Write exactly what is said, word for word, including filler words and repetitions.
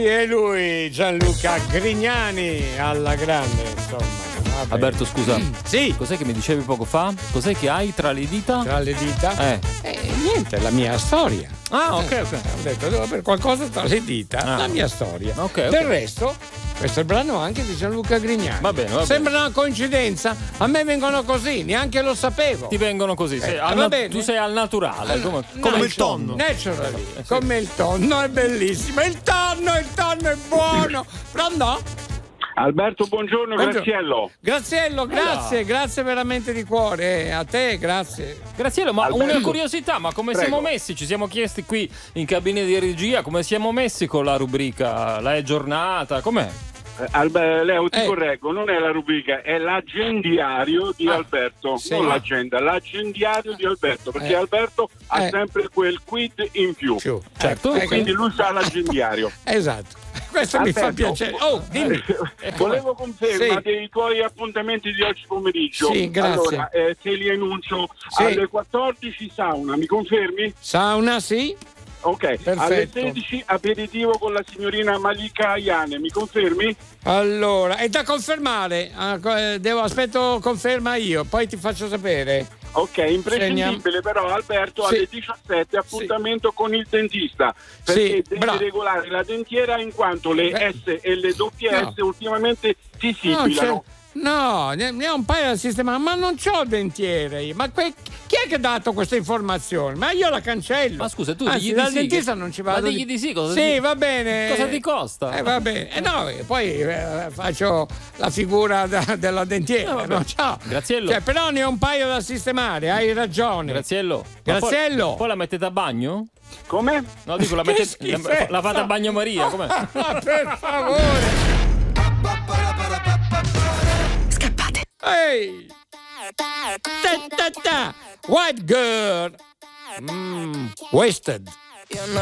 E lui, Gianluca Grignani, alla grande, insomma. Vabbè. Alberto, scusa. Sì. Cos'è che mi dicevi poco fa? Cos'è che hai tra le dita? Tra le dita? Eh. Eh, niente, la mia storia. Ah, ok, ok. Ho detto, devo avere qualcosa tra le dita, Ah. la mia storia. Ok, ok. Del resto, questo è il brano anche di Gianluca Grignani. Va bene, va bene. Sembra una coincidenza? A me vengono così, neanche lo sapevo. Ti vengono così. sei Eh, al va na- bene. tu sei al naturale. Come, Come come il tonno. Naturally, come il tonno, è bellissimo. Il tonno, il tonno è buono. Pronto? Alberto, buongiorno, Buongiorno. Graziello. Graziello, grazie, grazie veramente di cuore. Eh, a te, grazie. Graziello, ma Alberto. una curiosità, ma come Prego. siamo messi? Ci siamo chiesti qui in cabina di regia come siamo messi con la rubrica La è giornata, com'è? Eh, Albe- Leo, ti Eh. correggo, non è la rubrica, è l'agendiario di Ah, Alberto, sì. non l'agenda, l'agendiario di Alberto, perché Eh. Alberto ha Eh. sempre quel quid in più. Più. Certo. Eh, E quindi lui sa l'agendiario. Esatto. Questo mi fa Alberto, piacere. Oh, dimmi. eh, volevo conferma Sì. dei tuoi appuntamenti di oggi pomeriggio. Sì, grazie. Allora, eh, te li annuncio Sì. alle quattordici sauna, mi confermi? Sauna, sì? Ok, alle Perfetto. sedici aperitivo con la signorina Malika Ayane, mi confermi? Allora, è da confermare. Ah, co- eh, Devo aspetto conferma io, poi ti faccio sapere. Ok, imprescindibile però Alberto Sì. alle diciassette appuntamento con il dentista Sì, perché devi bravo. regolare la dentiera in quanto le Beh. S e le doppie No. S ultimamente si No, sibilano. c'è- no, ne, ne ho un paio da sistemare, ma non c'ho dentiere io. Ma que- chi è che ha dato questa informazione? Ma io la cancello. Ma scusa, tu Anzi, digli di dal sì, dentista che- non ci ma vado. digli di sì, cosa Sì, ti- va bene. Cosa ti costa? Eh, va bene. Eh, no, eh, poi eh, faccio la figura da- della dentiera. No, vabbè. no, ciao. Graziello. Cioè, però ne ho un paio da sistemare, hai ragione. Graziello. Ma Graziello. Poi, poi la mettete a bagno? Come? No, dico, la, Che mettete, la, schifezza. la fate a bagnomaria, com'è? Ma per favore. Scappate. Ehi! Ta, ta, ta. White girl. Mm, wasted.